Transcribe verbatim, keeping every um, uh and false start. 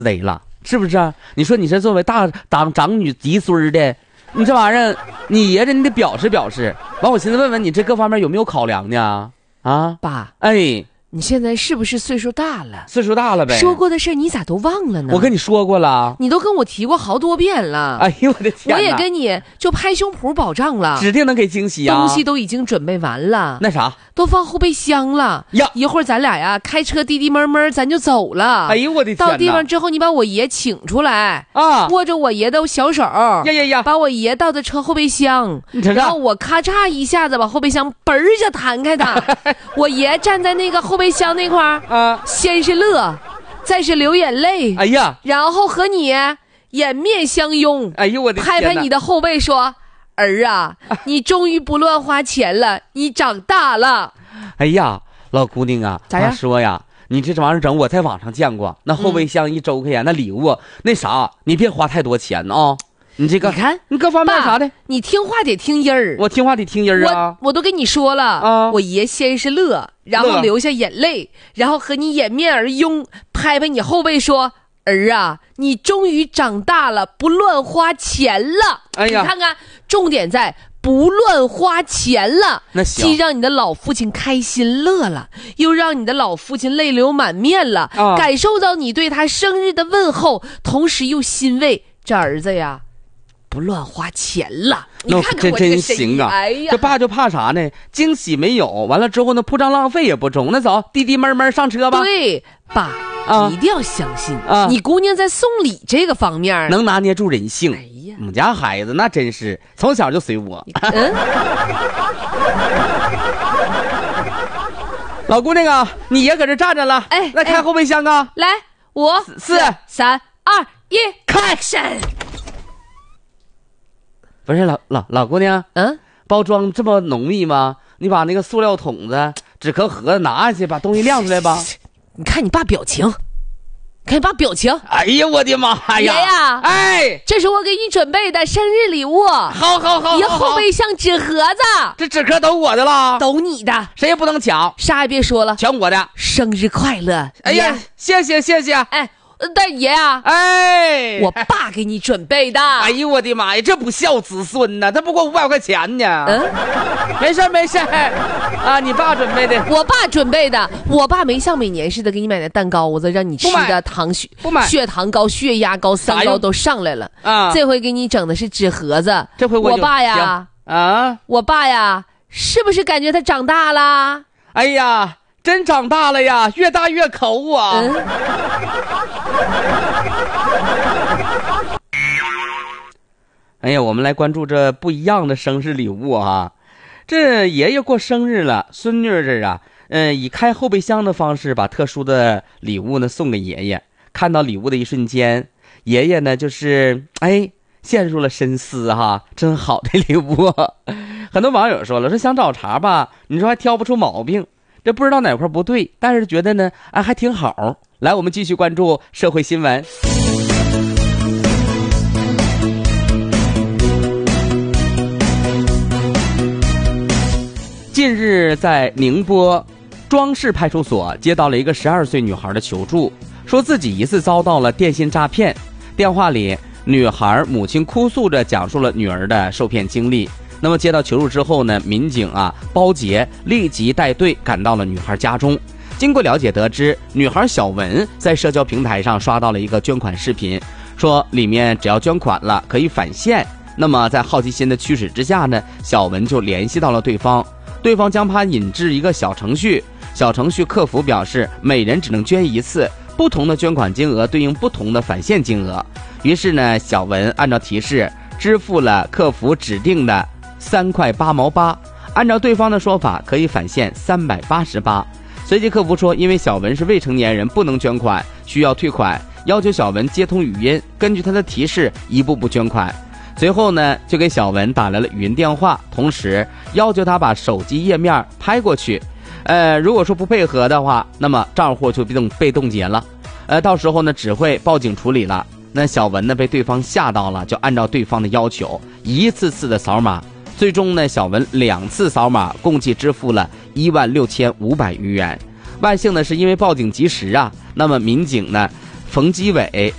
贼了，是不是？你说你这作为大长长女嫡孙的，你这玩意儿，你爷这你得表示表示。完，我寻思问问你这各方面有没有考量呢？啊， 爸， 哎。 你现在是不是岁数大了？ 岁数大了呗。 说过的事你咋都忘了呢？ 我跟你说过了， 你都跟我提过好多遍了。 哎呦我的天哪！ 我也跟你就拍胸脯保障了， 指定能给惊喜啊！ 东西都已经准备完了， 那啥都放后备箱了呀。 一会儿咱俩呀开车滴滴闷闷咱就走了。 哎呦我的天哪！ 到地方之后你把我爷请出来啊， 握着我爷的小手，呀呀呀， 把我爷倒在车后备箱，然后我咔嚓一下子把后备箱嘣儿一下弹开它，我爷站在那个后备箱那块儿。啊，先是乐，再是流眼泪， 哎呀， 然后和你掩面相拥， 哎呦我的天哪， 拍拍你的后背说：“儿啊，你终于不乱花钱了，你长大了。” 哎呀，老姑娘啊， 咋样？ 说呀，你这玩意儿整，我在网上见过，那后备箱一周开呀，嗯、那礼物那啥，你别花太多钱啊。你这个， 你看， 你各方面啥的， 你听话得听音儿。 我听话得听音儿啊！ 我我都跟你说了啊，我爷先是乐，然后流下眼泪，然后和你掩面而拥，拍拍你后背说：“儿啊，你终于长大了，不乱花钱了。”哎呀，你看看，重点在不乱花钱了。 那行， 既让你的老父亲开心乐了，又让你的老父亲泪流满面了，啊、感受到你对他生日的问候，同时又欣慰这儿子呀。不乱花钱了，你看看我这个真行啊！ 哎呀， 这爸就怕啥呢？惊喜没有，完了之后呢，铺张浪费也不中。那走，滴滴闷闷上车吧。 对，爸，啊、你一定要相信啊！ 你姑娘在送礼这个方面能拿捏住人性。 哎呀， 我们家孩子那真是从小就随我。嗯，老姑娘啊，你也搁这站着了。哎，来开后备箱啊！ 来，五、四、三、二、一，开！ 不是老老老姑娘，嗯，包装这么浓密吗？你把那个塑料桶子、纸壳盒拿下去，把东西亮出来吧。 你看你爸表情，看你爸表情。 哎呀，我的妈呀！ 爷呀， 哎， 这是我给你准备的生日礼物。 好好好， 一后备箱纸盒子， 这纸壳都我的了， 都你的， 谁也不能抢， 啥也别说了， 全我的。 生日快乐！ 哎呀，谢谢谢谢。 哎。但爷啊， 哎， 我爸给你准备的。 哎呦我的妈呀，这不孝子孙呢，他不过五百块钱呢。嗯，没事没事啊，你爸准备的， 我爸准备的。我爸没像每年似的给你买的蛋糕子，让你吃的糖血不买， 血糖高、血压高、三高都上来了啊。这回给你整的是纸盒子。 这回我我爸呀啊，我爸呀，是不是感觉他长大了？ 哎呀，真长大了呀，越大越抠啊。嗯哎呀，我们来关注这不一样的生日礼物啊！这爷爷过生日了，孙女这啊，嗯、呃，以开后备箱的方式把特殊的礼物呢送给爷爷。看到礼物的一瞬间，爷爷呢就是哎陷入了深思哈，真好的礼物。很多网友说了，说想找茬吧，你说还挑不出毛病，这不知道哪块不对，但是觉得呢，哎还挺好。来，我们继续关注社会新闻。近日在宁波庄市派出所接到了一个十二岁女孩的求助，说自己疑似遭到了电信诈骗。电话里女孩母亲哭诉着讲述了女儿的受骗经历。那么接到求助之后呢，民警啊包杰立即带队赶到了女孩家中。经过了解得知，女孩小文在社交平台上刷到了一个捐款视频，说里面只要捐款了可以返现。那么在好奇心的驱使之下呢，小文就联系到了对方，对方将他引至一个小程序，小程序客服表示每人只能捐一次，不同的捐款金额对应不同的返现金额。于是呢，小文按照提示支付了客服指定的三块八毛八，按照对方的说法可以返现三百八十八。随即客服说，因为小文是未成年人不能捐款，需要退款，要求小文接通语音，根据他的提示一步步捐款。随后呢，就给小文打来了语音电话，同时要求他把手机页面拍过去。呃，如果说不配合的话，那么账户就被冻被冻结了。呃，到时候呢，只会报警处理了。那小文呢，被对方吓到了，就按照对方的要求，一次次的扫码。最终呢，小文两次扫码，共计支付了一万六千五百余元。万幸的是，因为报警及时啊，那么民警呢冯基伟